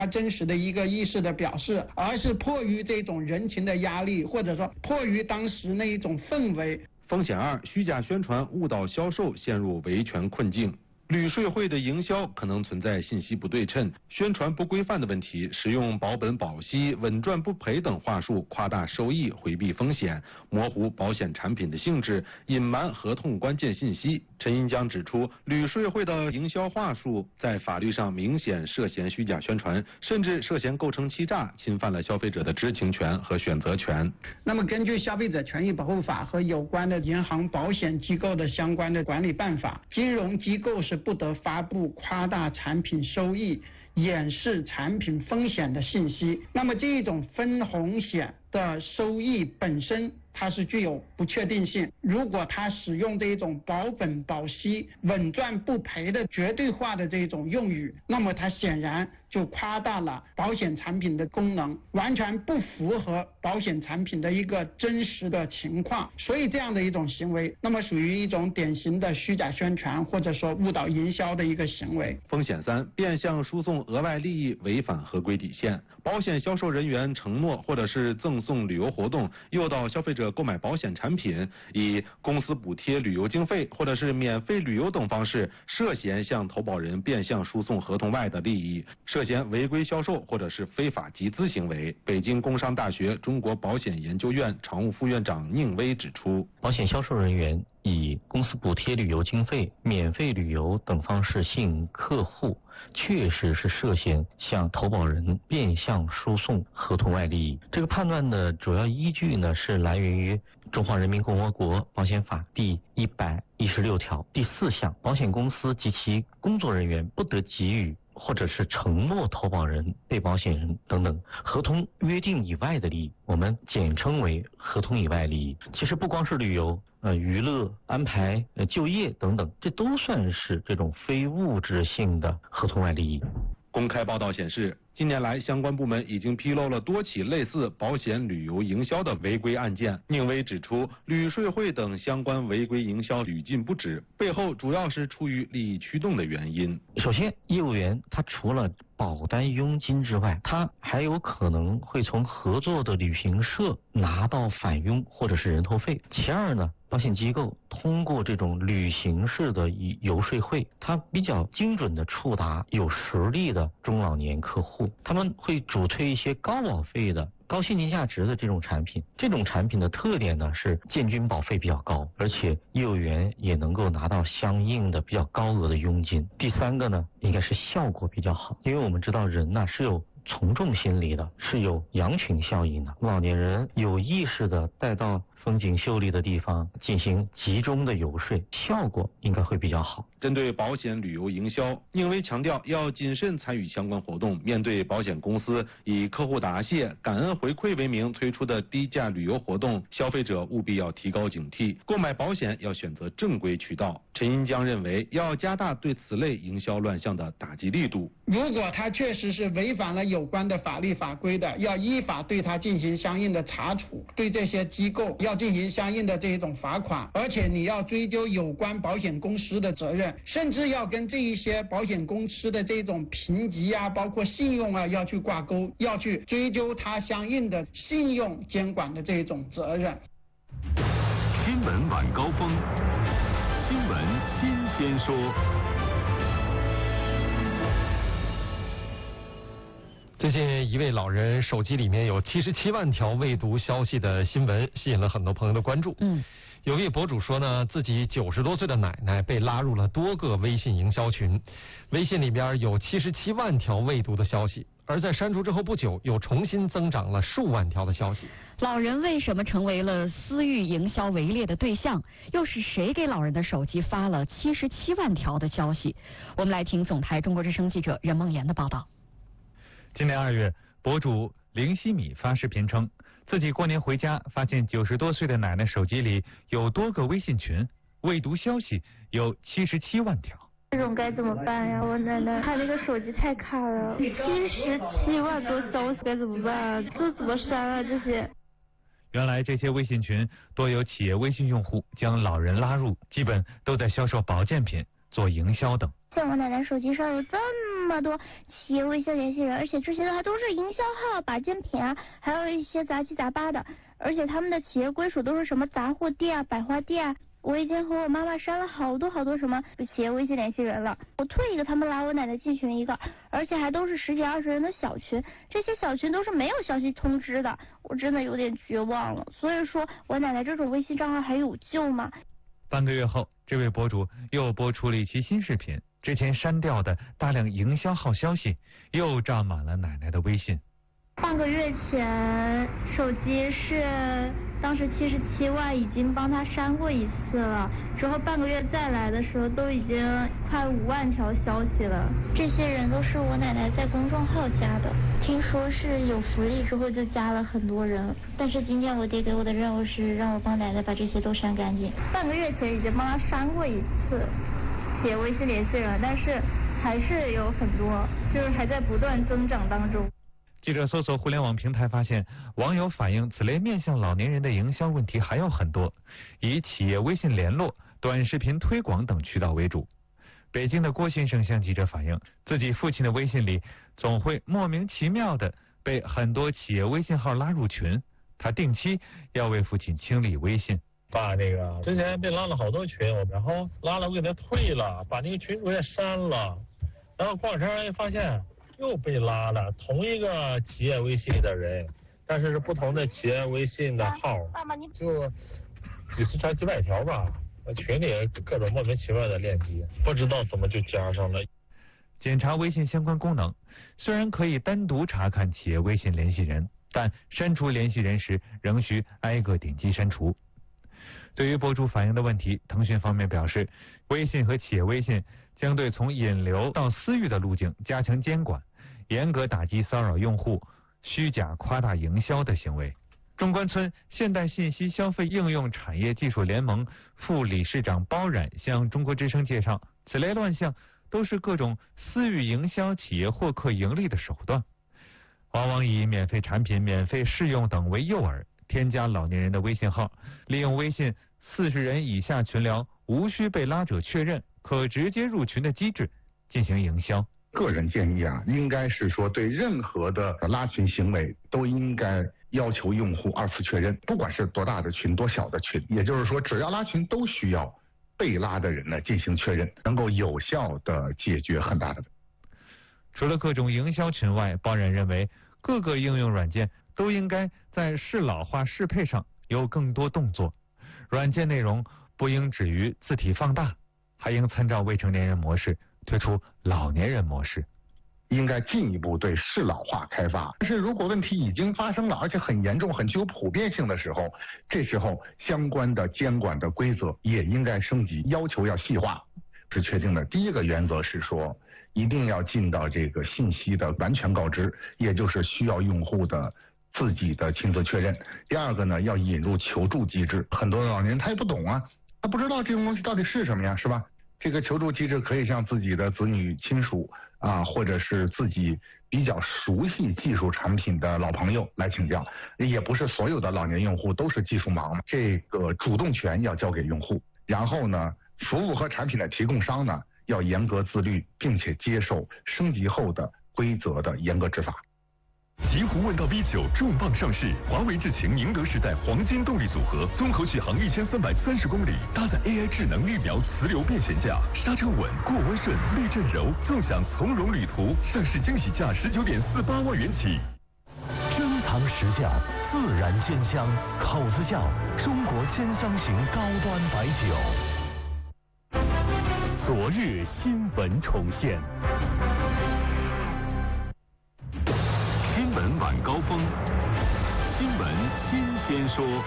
真实的一个意识的表示，而是迫于这种人情的压力，或者说迫于当时那一种氛围。 风险二，虚假宣传误导销售，陷入维权困境。旅税会的营销可能存在信息不对称、宣传不规范的问题，使用保本保息、稳赚不赔等话术，夸大收益、回避风险，模糊保险产品的性质，隐瞒合同关键信息。陈银江指出，旅税会的营销话术在法律上明显涉嫌虚假宣传，甚至涉嫌构成欺诈，侵犯了消费者的知情权和选择权。 那么，根据《消费者权益保护法》和有关的银行保险机构的相关的管理办法，金融机构是不得发布夸大产品收益、掩饰产品风险的信息。那么这种分红险的收益本身它是具有不确定性，如果它使用这种保本保息、稳赚不赔的绝对化的这种用语，那么它显然就夸大了保险产品的功能，完全不符合保险产品的一个真实的情况。所以这样的一种行为，那么属于一种典型的虚假宣传或者说误导营销的一个行为。 风险三，变相输送额外利益，违反合规底线。保险销售人员承诺或者是赠送旅游活动，诱导消费者购买保险产品，以公司补贴旅游经费或者是免费旅游等方式，涉嫌向投保人变相输送合同外的利益，涉嫌违规销售或者是非法集资行为。北京工商大学中国保险研究院常务副院长宁威指出， 保险销售人员以公司补贴旅游经费、免费旅游等方式吸引客户，确实是涉嫌向投保人变相输送合同外利益。这个判断的主要依据呢，是来源于《中华人民共和国保险法》第116条第4项，保险公司及其工作人员不得给予或者是承诺投保人、被保险人等等合同约定以外的利益，我们简称为合同以外利益。其实不光是旅游、娱乐、安排、就业等等，这都算是这种非物质性的合同外利益。 公开报道显示，近年来相关部门已经披露了多起类似保险旅游营销的违规案件。宁威指出，旅税会等相关违规营销屡禁不止，背后主要是出于利益驱动的原因。 首先，业务员他除了保单佣金之外，他还有可能会从合作的旅行社拿到返佣或者是人头费。其二呢，保险机构通过这种旅行式的游说会，它比较精准的触达有实力的中老年客户，他们会主推一些高保费的、高现金价值的这种产品。这种产品的特点呢是建均保费比较高，而且业务员也能够拿到相应的比较高额的佣金。第三个呢，应该是效果比较好，因为我们知道人呢是有从众心理的，是有羊群效应的。老年人有意识的带到风景秀丽的地方进行集中的游说，效果应该会比较好。 针对保险旅游营销，宁威强调要谨慎参与相关活动。面对保险公司以客户答谢、感恩回馈为名推出的低价旅游活动，消费者务必要提高警惕，购买保险要选择正规渠道。陈银江认为，要加大对此类营销乱象的打击力度。 如果他确实是违反了有关的法律法规的，要依法对他进行相应的查处，对这些机构要进行相应的这种罚款，而且你要追究有关保险公司的责任，甚至要跟这一些保险公司的这种评级啊，包括信用啊，要去挂钩，要去追究他相应的信用监管的这种责任。 新闻晚高峰，新闻新鲜说。 最近一位老人手机里面有77万条未读消息的新闻，吸引了很多朋友的关注。有位博主说呢，自己90多岁的奶奶被拉入了多个微信营销群，微信里边有77万条未读的消息，而在删除之后不久，又重新增长了数万条的消息。 老人为什么成为了私域营销围猎的对象？又是谁给老人的手机发了77万条的消息？我们来听总台中国之声记者任梦妍的报道。 今年2月，博主林希米发视频称，自己过年回家发现90多岁的奶奶手机里有多个微信群，未读消息有77万条。 这种该怎么办呀？我奶奶她那个手机太卡了，77万多消息该怎么办啊？这怎么删啊？这些。 原来这些微信群多有企业微信用户将老人拉入，基本都在销售保健品、做营销等。 像我奶奶手机上有这么多企业微信联系人，而且这些的话都是营销号、保健品啊，还有一些杂七杂八的，而且他们的企业归属都是什么杂货店啊、百货店啊。我已经和我妈妈删了好多什么企业微信联系人了，我退一个，他们拉我奶奶进群一个，而且还都是10几20人的小群，这些小群都是没有消息通知的，我真的有点绝望了。所以说我奶奶这种微信账号还有救吗？ 半个月后，这位博主又播出了一期新视频，之前删掉的大量营销号消息又占满了奶奶的微信。 半个月前，手机是当时77万，已经帮他删过一次了。之后半个月再来的时候，都已经快5万条消息了。这些人都是我奶奶在公众号加的，听说是有福利之后就加了很多人。但是今天我爹给我的任务是让我帮奶奶把这些都删干净。半个月前已经帮他删过一次企业微信联系人，但是还是有很多，就是还在不断增长当中。 记者搜索互联网平台发现，网友反映此类面向老年人的营销问题还有很多，以企业微信联络、短视频推广等渠道为主。北京的郭先生向记者反映，自己父亲的微信里总会莫名其妙的被很多企业微信号拉入群，他定期要为父亲清理微信。 爸，那个之前被拉了好多群，然后拉了我给他退了，把那个群主也删了，然后过两天发现又被拉了，同一个企业微信的人，但是是不同的企业微信的号，就几十条几百条吧，群里各种莫名其妙的链接，不知道怎么就加上了。 检查微信相关功能，虽然可以单独查看企业微信联系人，但删除联系人时仍需挨个点击删除。对于博主反映的问题，腾讯方面表示，微信和企业微信将对从引流到私域的路径加强监管，严格打击骚扰用户、虚假夸大营销的行为。中关村现代信息消费应用产业技术联盟副理事长包冉向中国之声介绍，此类乱象都是各种私域营销企业获客盈利的手段，往往以免费产品、免费试用等为诱饵，添加老年人的微信号，利用微信40人以下群聊无需被拉者确认，可直接入群的机制进行营销。 个人建议啊，应该是说对任何的拉群行为都应该要求用户2次确认，不管是多大的群、多小的群，也就是说，只要拉群都需要被拉的人呢进行确认，能够有效的解决很大的。 除了各种营销群外，包冉认为各个应用软件都应该在适老化适配上有更多动作，软件内容不应止于字体放大，还应参照未成年人模式推出老年人模式， 应该进一步对适老化开发。但是如果问题已经发生了，而且很严重、很具有普遍性的时候，这时候相关的监管的规则也应该升级，要求要细化。是确定的第一个原则是说，一定要尽到这个信息的完全告知，也就是需要用户的自己的亲自确认。第二个呢，要引入求助机制。很多老年人他也不懂啊，他不知道这种东西到底是什么呀，是吧？这个求助机制可以向自己的子女亲属啊，或者是自己比较熟悉技术产品的老朋友来请教。也不是所有的老年用户都是技术盲嘛，这个主动权要交给用户。然后呢，服务和产品的提供商呢，要严格自律，并且接受升级后的规则的严格执法。 极狐问道 V9 重磅上市，华为智擎宁德时代黄金动力组合，综合续航1330公里，搭载 AI 智能预瞄磁流变悬架，刹车稳，过弯顺，避震柔，纵享从容旅途。上市惊喜价19.48万元起。 升堂实窖，自然鲜香，口子窖，中国鲜香型高端白酒。昨日新闻重现。 新闻晚高峰，新闻新鲜说。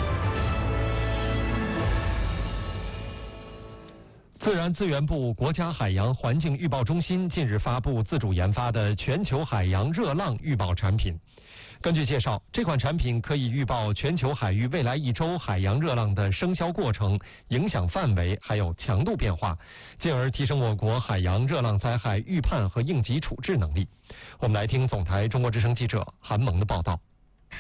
自然资源部国家海洋环境预报中心近日发布自主研发的全球海洋热浪预报产品。根据介绍，这款产品可以预报全球海域未来1周海洋热浪的生肖过程、影响范围还有强度变化，进而提升我国海洋热浪灾害预判和应急处置能力。我们来听总台中国之声记者韩萌的报道。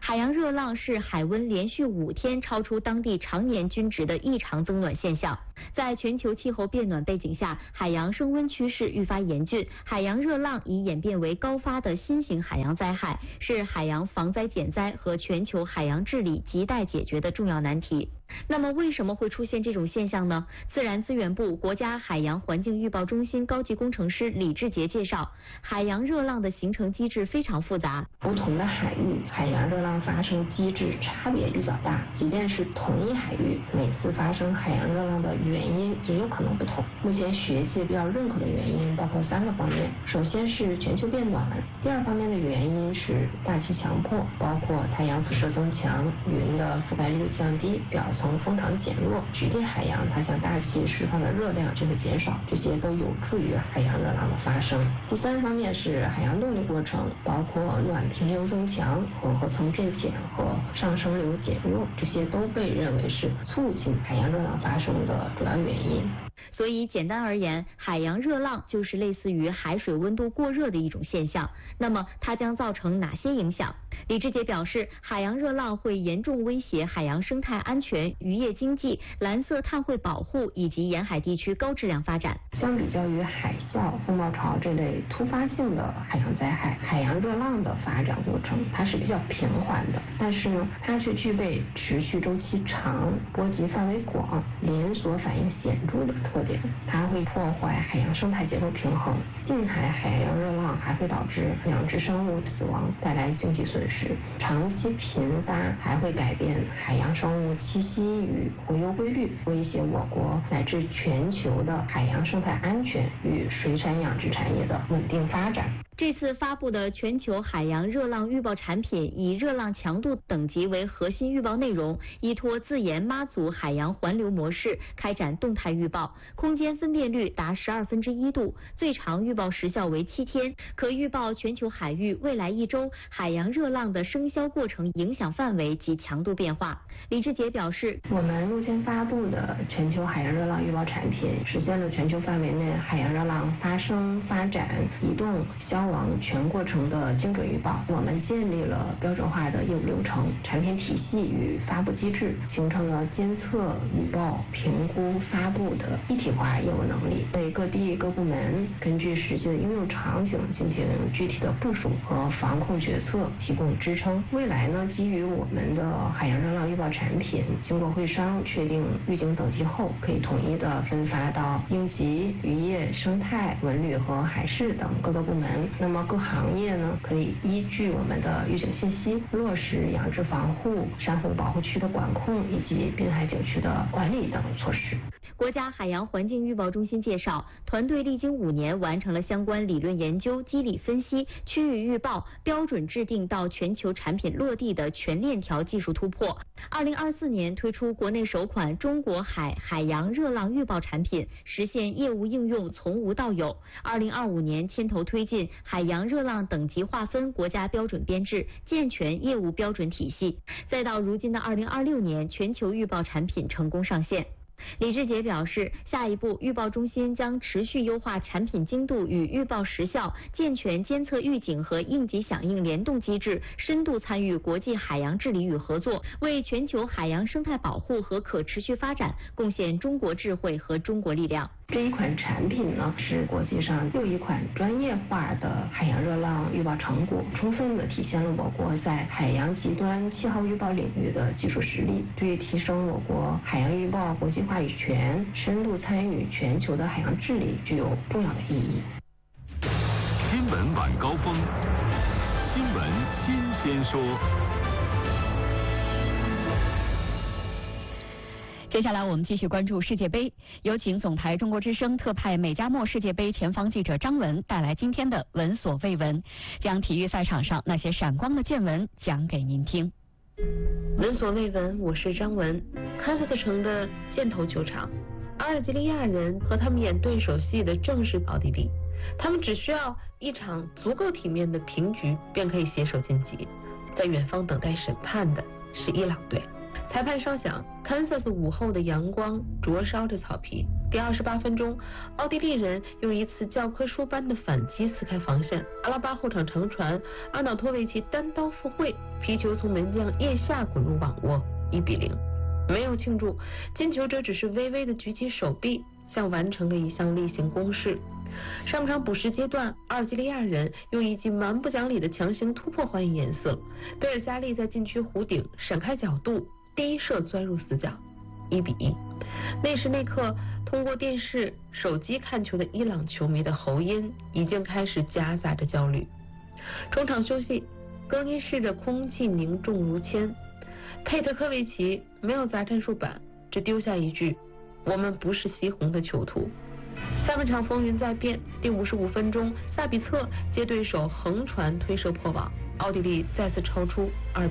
海洋热浪是海温连续5天超出当地常年均值的异常增暖现象。在全球气候变暖背景下，海洋升温趋势愈发严峻，海洋热浪已演变为高发的新型海洋灾害，是海洋防灾减灾和全球海洋治理亟待解决的重要难题。那么为什么会出现这种现象呢？自然资源部国家海洋环境预报中心高级工程师李志杰介绍，海洋热浪的形成机制非常复杂， 不同的海域海洋热浪发生机制差别比较大，即便是同一海域，每次发生海洋热浪的原因也有可能不同。目前学界比较认可的原因包括3个方面，首先是全球变暖，第2方面的原因是大气强迫，包括太阳辐射增强、云的覆盖率降低、表层风场减弱，局地海洋它向大气释放的热量就会减少，这些都有助于海洋热浪的发生。第3方面是海洋动力过程，包括暖平流增强、混合层变浅和上升流减弱，这些都被认为是促进海洋热浪发生的主要原因。 所以简单而言，海洋热浪就是类似于海水温度过热的一种现象。那么它将造成哪些影响？李志杰表示，海洋热浪会严重威胁海洋生态安全、渔业经济、蓝色碳汇保护以及沿海地区高质量发展。 相比较于海啸、风暴潮这类突发性的海洋灾害，海洋热浪的发展过程它是比较平缓的，但是呢，它却具备持续周期长、波及范围广、连锁反应显著的特点。它会破坏海洋生态结构平衡，近海海洋热浪还会导致养殖生物死亡，带来经济损失。长期频发还会改变海洋生物栖息与活跃规律，威胁我国乃至全球的海洋生态安全与水产养殖产业的稳定发展。 这次发布的全球海洋热浪预报产品以热浪强度等级为核心预报内容，依托自研妈祖海洋环流模式开展动态预报，空间分辨率达1/12度，最长预报时效为7天，可预报全球海域未来1周海洋热浪的生消过程影响范围及强度变化。李志杰表示， 我们目前发布的全球海洋热浪预报产品实现了全球范围内海洋热浪发生、发展、移动、消亡全过程的精准预报。我们建立了标准化的业务流程、产品体系与发布机制，形成了监测、预报、评估、发布的一体化业务能力，为各地各部门根据实际的应用场景进行具体的部署和防控决策提供支撑。未来呢，基于我们的海洋热浪预报产品经过会商确定预警等级后，可以统一的分发到应急、渔业、生态、文旅和海事等各个部门。那么各行业呢，可以依据我们的预警信息，落实养殖防护、珊瑚保护区的管控以及滨海景区的管理等措施。 国家海洋环境预报中心介绍，团队历经5年完成了相关理论研究、机理分析、区域预报、标准制定到全球产品落地的全链条技术突破。2024年推出国内首款中国海洋热浪预报产品，实现业务应用从无到有。2025年牵头推进海洋热浪等级划分国家标准编制，健全业务标准体系。再到如今的2026年，全球预报产品成功上线。李志杰表示，下一步预报中心将持续优化产品精度与预报时效，健全监测预警和应急响应联动机制，深度参与国际海洋治理与合作，为全球海洋生态保护和可持续发展贡献中国智慧和中国力量。 这一款产品呢，是国际上又一款专业化的海洋热浪预报成果，充分的体现了我国在海洋极端气候预报领域的技术实力，对于提升我国海洋预报国际话语权、深度参与全球的海洋治理具有重要的意义。 新闻晚高峰，新闻新鲜说。 接下来我们继续关注世界杯，有请总台中国之声特派美加墨世界杯前方记者张文带来今天的闻所未闻，将体育赛场上那些闪光的见闻讲给您听。 闻所未闻，我是张文。堪萨斯城的箭头球场，阿尔及利亚人和他们演对手戏的正是奥地利，他们只需要一场足够体面的平局便可以携手晋级。在远方等待审判的是伊朗队。裁判稍响，堪萨斯午后的阳光灼烧着草皮， 第28分钟，奥地利人用一次教科书般的反击撕开防线，阿拉巴后场长传，阿瑙托维奇单刀赴会，皮球从门将腋下滚入网窝，1-0。没有庆祝，进球者只是微微的举起手臂，像完成了一项例行公事。上半场补时阶段，阿尔及利亚人用一记蛮不讲理的强行突破还以颜色，贝尔加利在禁区弧顶闪开角度，第一射钻入死角，1-1。那时那刻，通过电视、手机看球的伊朗球迷的喉音已经开始夹杂着焦虑。中场休息，更衣室的空气凝重如铅。佩特科维奇没有砸战术板，只丢下一句：“我们不是西红的囚徒。”下半场风云再变，第55分钟，萨比策接对手横传推射破网，奥地利再次超出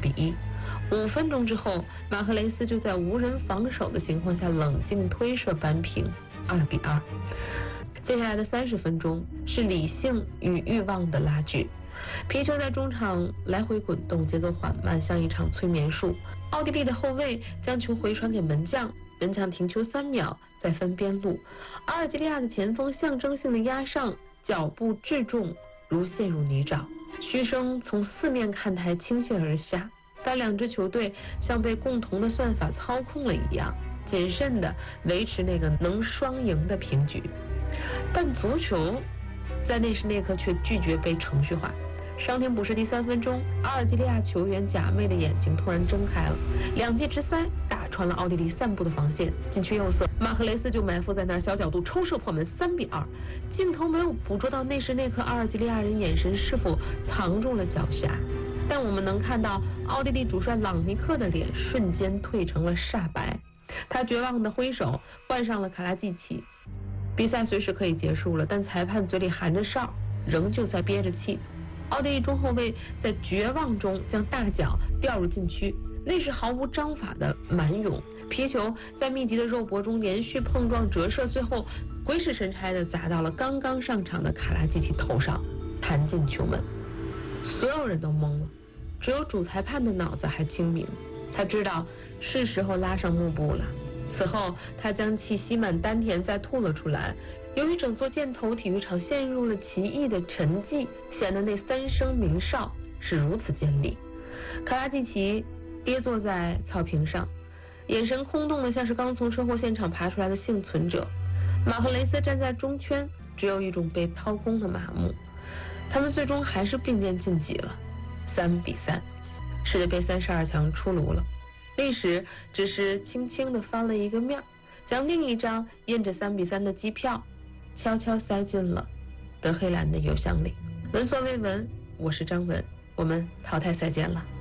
，2-1。5分钟之后，马赫雷斯就在无人防守的情况下冷静推射扳平，2-2。接下来的30分钟是理性与欲望的拉锯，皮球在中场来回滚动，节奏缓慢，像一场催眠术。奥地利的后卫将球回传给门将，门将停球3秒，再分边路。阿尔及利亚的前锋象征性的压上，脚步质重，如陷入泥沼。嘘声从四面看台倾泻而下，但两支球队像被共同的算法操控了一样，谨慎地维持那个能双赢的平局。但足球在那时那刻却拒绝被程序化。伤停补时第3分钟，阿尔及利亚球员假寐的眼睛突然睁开了，两记直塞打穿了奥地利散布的防线，禁区右侧马赫雷斯就埋伏在那儿，小角度抽射破门，3-2。镜头没有捕捉到那时那刻阿尔及利亚人眼神是否藏住了狡黠，但我们能看到奥地利主帅朗尼克的脸瞬间褪成了煞白，他绝望的挥手换上了卡拉季奇。比赛随时可以结束了，但裁判嘴里含着哨，仍旧在憋着气。奥地利中后卫在绝望中将大脚掉入禁区，那是毫无章法的蛮勇，皮球在密集的肉搏中连续碰撞折射，最后鬼使神差的砸到了刚刚上场的卡拉季奇头上，弹进球门。所有人都懵了，只有主裁判的脑子还清明，他知道是时候拉上幕布了。此后他将气吸满丹田再吐了出来，由于整座箭头体育场陷入了奇异的沉寂，显得那3声鸣哨是如此尖利。卡拉季奇跌坐在草坪上，眼神空洞的像是刚从车祸现场爬出来的幸存者。马赫雷斯站在中圈，只有一种被掏空的麻木。他们最终还是并肩晋级了，3-3，世界杯32强出炉了。历史只是轻轻地翻了一个面，将另一张印着3-3的机票悄悄塞进了德黑兰的邮箱里。闻所未闻，我是张文，我们淘汰赛见了。